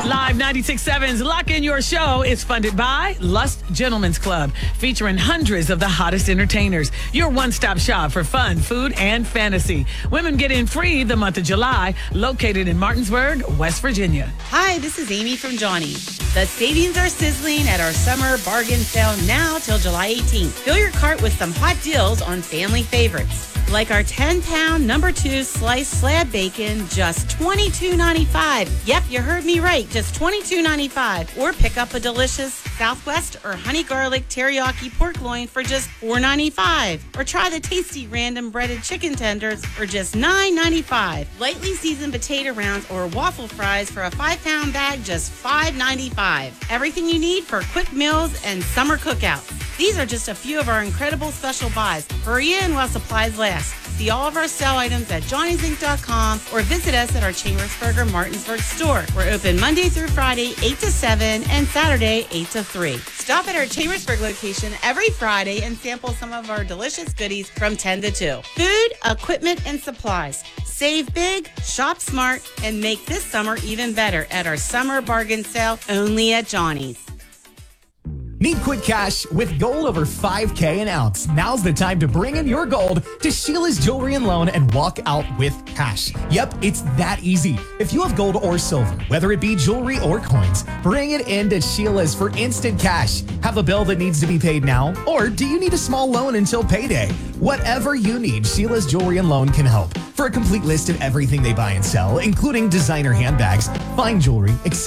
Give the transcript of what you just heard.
Live 96.7's Lock In Your Show is funded by Lust Gentlemen's Club, featuring hundreds of the hottest entertainers. Your one-stop shop for fun, food, and fantasy. Women get in free the month of July, located in Martinsburg, West Virginia. Hi, this is Amy from Johnny. The savings are sizzling at our summer bargain sale now till July 18th. Fill your cart with some hot deals on family favorites. Like our 10-pound number 2 sliced slab bacon, just $22.95. Yep, you heard me right, just $22.95. Or pick up a delicious Southwest or honey garlic teriyaki pork loin for just $4.95. Or try the tasty random breaded chicken tenders for just $9.95. Lightly seasoned potato rounds or waffle fries for a 5-pound bag, just $5.95. Everything you need for quick meals and summer cookouts. These are just a few of our incredible special buys. Hurry in while supplies last. See all of our sale items at johnnysinc.com or visit us at our Chambersburg or Martinsburg store. We're open Monday through Friday, 8 to 7, and Saturday, 8 to 3. Stop at our Chambersburg location every Friday and sample some of our delicious goodies from 10 to 2. Food, equipment, and supplies. Save big, shop smart, and make this summer even better at our summer bargain sale only at Johnny's. Need quick cash with gold over $5K an ounce? Now's the time to bring in your gold to Sheila's Jewelry and Loan and walk out with cash. Yep, it's that easy. If you have gold or silver, whether it be jewelry or coins, bring it in to Sheila's for instant cash. Have a bill that needs to be paid now? Or do you need a small loan until payday? Whatever you need, Sheila's Jewelry and Loan can help. For a complete list of everything they buy and sell, including designer handbags, fine jewelry,